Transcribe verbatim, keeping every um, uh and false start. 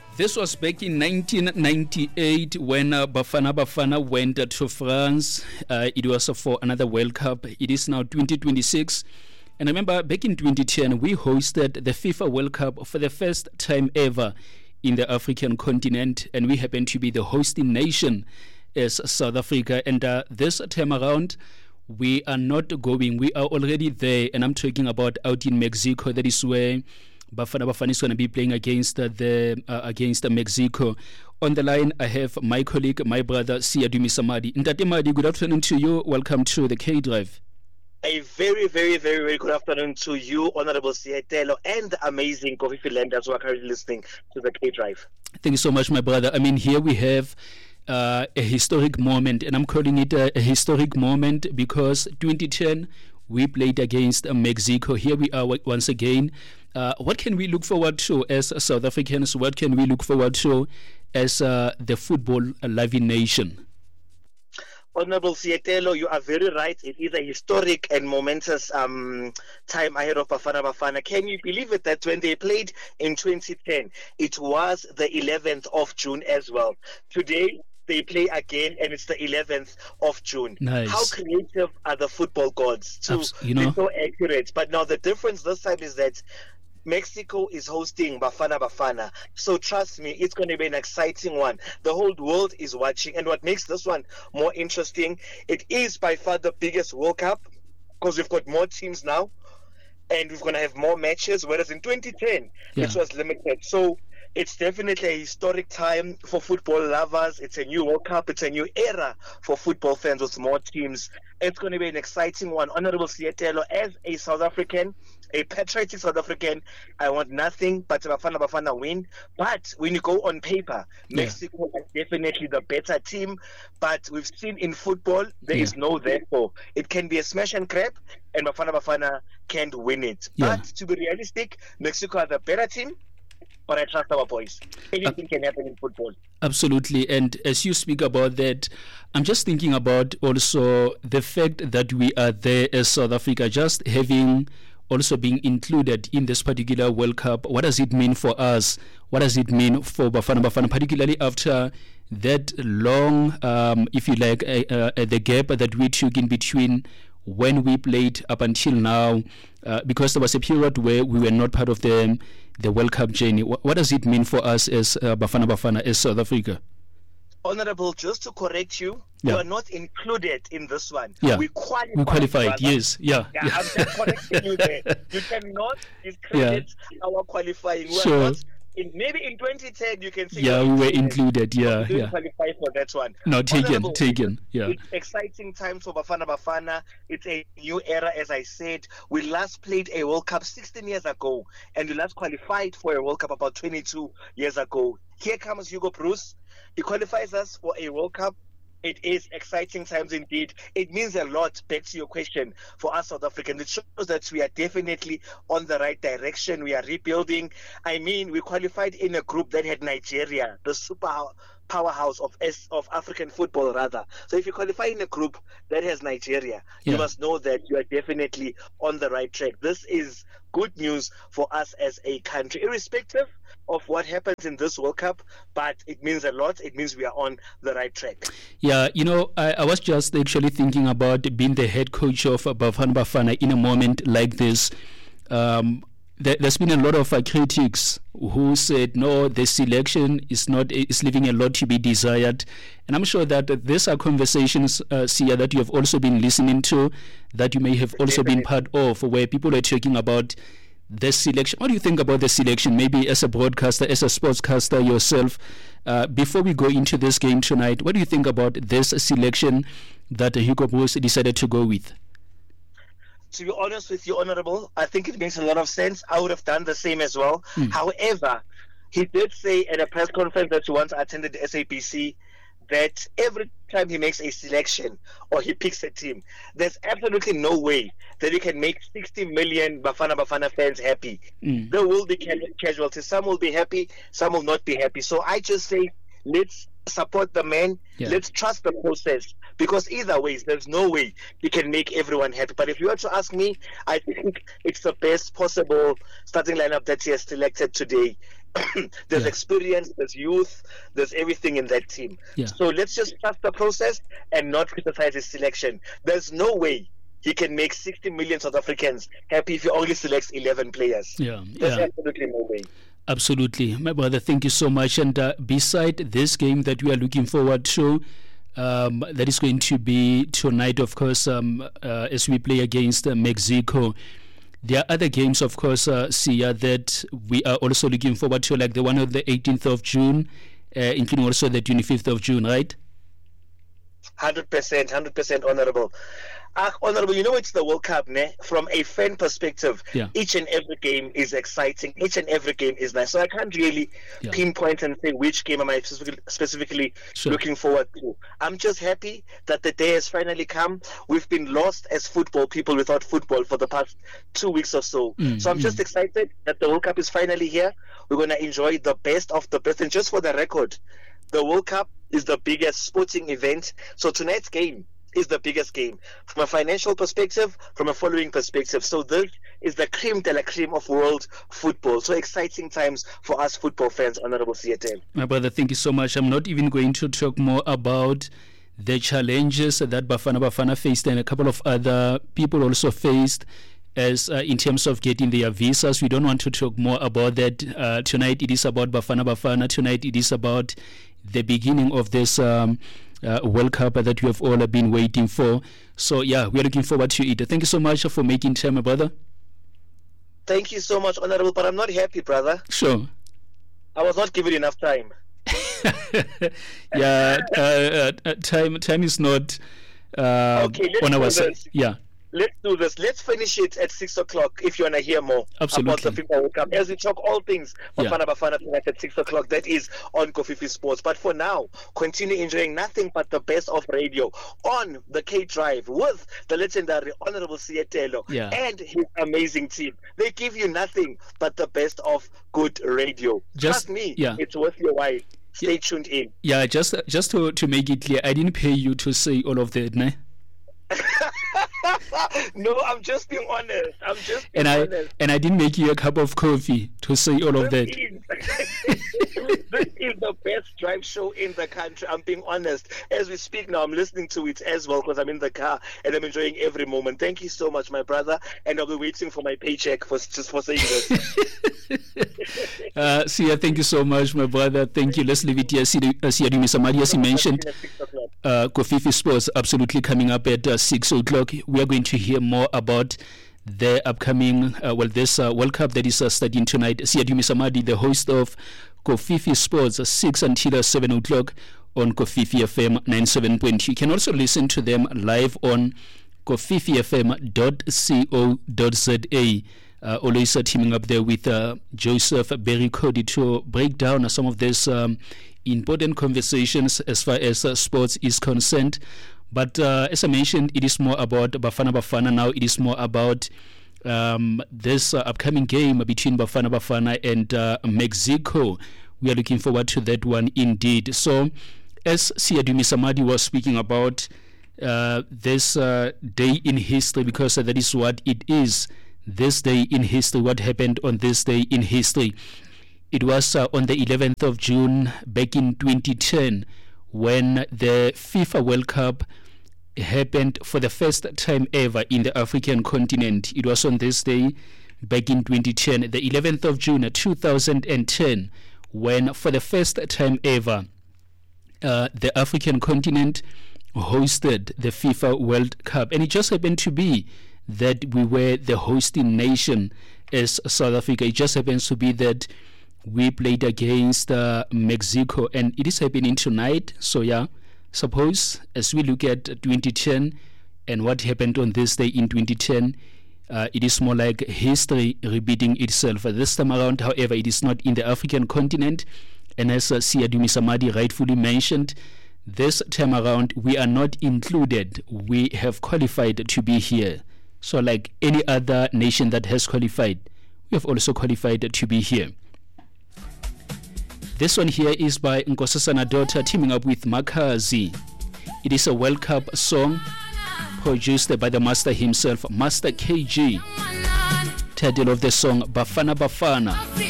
This was back in nineteen ninety-eight when uh, Bafana Bafana went uh, to France. Uh, it was uh, for another World Cup. It is now twenty twenty-six. And I remember back in twenty ten, we hosted the FIFA World Cup for the first time ever in the African continent. And we happened to be the hosting nation as South Africa. And uh, this time around, we are not going. We are already there. And I'm talking about out in Mexico. That is where Bafana Bafana is going to be playing against uh, the uh, against uh, Mexico. On the line, I have my colleague, my brother, Siadumi Samadi. Ntate Madi, good afternoon to you. Welcome to the K-Drive. A very, very, very, very good afternoon to you, Honorable Sietelo, and the amazing Kofi Finlanders who are currently listening to the K-Drive. Thank you so much, my brother. I mean, here we have uh, a historic moment, and I'm calling it a, a historic moment because twenty ten, we played against uh, Mexico. Here we are w- once again. Uh, what can we look forward to as uh, South Africans? What can we look forward to as uh, the football-loving nation? Honorable Sietelo, you are very right. It is a historic and momentous um, time ahead of Bafana Bafana. Can you believe it that when they played in twenty ten, it was the eleventh of June as well? Today, they play again, and it's the eleventh of June. Nice. How creative are the football gods to Abs- you know? be so accurate? But now the difference this time is that Mexico is hosting Bafana Bafana. So trust me, it's going to be an exciting one. The whole world is watching. And what makes this one more interesting, it is by far the biggest World Cup because we've got more teams now and we're going to have more matches, whereas in twenty ten, yeah. it was limited. So it's definitely a historic time for football lovers. It's a new World Cup. It's a new era for football fans with more teams. It's going to be an exciting one. Honorable Sietelo, as a South African, a patriotic South African, I want nothing but Bafana Bafana win. But when you go on paper, yeah. Mexico is definitely the better team. But we've seen in football, there yeah. is no therefore. It can be a smash and grab, and Bafana Bafana can't win it. Yeah. But to be realistic, Mexico are the better team. But I trust our boys. Anything uh, can happen in football. Absolutely. And as you speak about that, I'm just thinking about also the fact that we are there as South Africa, just having also being included in this particular World Cup. What does it mean for us? What does it mean for Bafana Bafana, particularly after that long, um, if you like, uh, uh, the gap that we took in between when we played up until now, uh, because there was a period where we were not part of the the World Cup journey. What, what does it mean for us as uh, Bafana Bafana, as South Africa? Honorable, just to correct you, yeah. you are not included in this one. Yeah. We qualified. We qualified, brother. yes. Yeah. Yeah, yeah. I'm just correcting you there. You cannot discredit yeah. our qualifying. We sure. are not in, maybe in twenty ten you can see. Yeah, we were included. Yeah, we didn't yeah. qualify for that one. No, taken, Honorable, taken. Yeah. It's exciting times for Bafana Bafana. It's a new era, as I said. We last played a World Cup sixteen years ago, and we last qualified for a World Cup about twenty-two years ago. Here comes Hugo Bruce. He qualifies us for a World Cup. It is exciting times indeed. It means a lot, back to your question, for us South Africans. It shows that we are definitely on the right direction. We are rebuilding. I mean, we qualified in a group that had Nigeria, the super powerhouse of of African football, rather. So if you qualify in a group that has Nigeria, yeah. you must know that you are definitely on the right track. This is good news for us as a country, irrespective of what happens in this World Cup, but it means a lot. It means we are on the right track. Yeah, you know, I, I was just actually thinking about being the head coach of Bafana Bafana in a moment like this. Um, there, there's been a lot of uh, critics who said, no, the selection is not is leaving a lot to be desired. And I'm sure that uh, these are conversations, uh, Sia, that you have also been listening to, that you may have also Definitely. been part of, where people are talking about the selection. What do you think about the selection? Maybe as a broadcaster, as a sportscaster yourself, uh, before we go into this game tonight, what do you think about this selection that Hugo Bruce decided to go with? To be honest with you, Honorable, I think it makes a lot of sense. I would have done the same as well. Mm. However, he did say at a press conference that he once attended S A B C that every time he makes a selection or he picks a team, there's absolutely no way that he can make sixty million Bafana Bafana fans happy. Mm. There will be casualties. Some will be happy, some will not be happy. So I just say, let's support the man. Yeah. Let's trust the process, because either way, there's no way you can make everyone happy. But if you were to ask me, I think it's the best possible starting lineup that he has selected today. there's Yeah. experience, there's youth, there's everything in that team. Yeah. So let's just trust the process and not criticize his selection. There's no way he can make sixty million South Africans happy if he only selects eleven players. Yeah, There's yeah. absolutely no way. Absolutely. My brother, thank you so much. And uh, beside this game that we are looking forward to, um, that is going to be tonight, of course, um, uh, as we play against uh, Mexico. There are other games, of course, uh, Sia, that we are also looking forward to, like the one on the eighteenth of June, uh, including also the twenty-fifth of June, right? one hundred percent, one hundred percent honorable. Uh, honorable, you know it's the World Cup, ne? From a fan perspective, Yeah. each and every game is exciting. Each and every game is nice. So I can't really Yeah. pinpoint and say which game am I specifically, specifically Sure. looking forward to. I'm just happy that the day has finally come. We've been lost as football people without football for the past two weeks or so. Mm, so I'm just mm. excited that the World Cup is finally here. We're going to enjoy the best of the best. And just for the record, the World Cup is the biggest sporting event. So tonight's game is the biggest game from a financial perspective, from a following perspective. So this is the cream de la cream of world football. So exciting times for us football fans, Honorable Seattle. My brother, thank you so much. I'm not even going to talk more about the challenges that Bafana Bafana faced and a couple of other people also faced as uh, in terms of getting their visas. We don't want to talk more about that. Uh, tonight it is about Bafana Bafana. Tonight it is about the beginning of this um, uh, World Cup that we have all been waiting for. So yeah, we are looking forward to it. Thank you so much for making time, my brother. Thank you so much, Honorable, but I'm not happy, brother. Sure. I was not given enough time. yeah, uh, uh, uh, time time is not uh, Okay, let's on do our side. this. Yeah. Let's do this. Let's finish it at six o'clock if you want to hear more Absolutely. about the FIFA World Cup. As we talk all things Yeah. Bafana Bafana tonight at six o'clock, that is on Kofifi Sports. But for now, continue enjoying nothing but the best of radio on the K Drive with the legendary Honorable Sietelo Yeah. and his amazing team. They give you nothing but the best of good radio. Just- Trust me, yeah. it's worth your while. Stay tuned in. Yeah, just just to, to make it clear, I didn't pay you to say all of that, ne? No, I'm just being honest. I'm just being And I honest. and I didn't make you a cup of coffee to say all of This that. is, this is the best drive show in the country. I'm being honest. As we speak now, I'm listening to it as well because I'm in the car and I'm enjoying every moment. Thank you so much, my brother. And I'll be waiting for my paycheck for just for saying this. uh, Sia, thank you so much, my brother. Thank you. Let's leave it here. Sia Dumi Samadi, as you mentioned, uh, Kofifi Sports absolutely coming up at uh, six o'clock. We are going to hear more about the upcoming, uh, well, this uh, World Cup that is uh, starting tonight. Sia Dumi Samadi, the host of Kofifi Sports, uh, six until uh, seven o'clock on Kofifi F M ninety-seven point two. You can also listen to them live on kofifi f m dot co dot z a. Uh, always uh, teaming up there with uh, Joseph Berry Cody to break down uh, some of these um, important conversations as far as uh, sports is concerned. But uh, as I mentioned, it is more about Bafana Bafana now. It is more about um, this uh, upcoming game between Bafana Bafana and uh, Mexico. We are looking forward to that one indeed. So, as Sia Dumi Samadi was speaking about uh, this uh, day in history, because uh, that is what it is. This day in history, what happened on this day in history? It was uh, on the eleventh of June back in twenty ten when the FIFA World Cup happened for the first time ever in the African continent. It was on this day back in twenty ten, the eleventh of June two thousand ten, when for the first time ever uh, the African continent hosted the FIFA World Cup. And it just happened to be that we were the hosting nation as South Africa. It just happens to be that we played against uh, Mexico, and it is happening tonight. So yeah, suppose as we look at twenty ten and what happened on this day in twenty ten, uh, it is more like history repeating itself. This time around, however, it is not in the African continent, and as uh, Sia Dumi Samadi rightfully mentioned, this time around we are not included. We have qualified to be here. So like any other nation that has qualified, we have also qualified to be here. This one here is by Nkosazana Daughter teaming up with Makazi. It is a World Cup song produced by the master himself, Master K G. Title of the song, Bafana Bafana.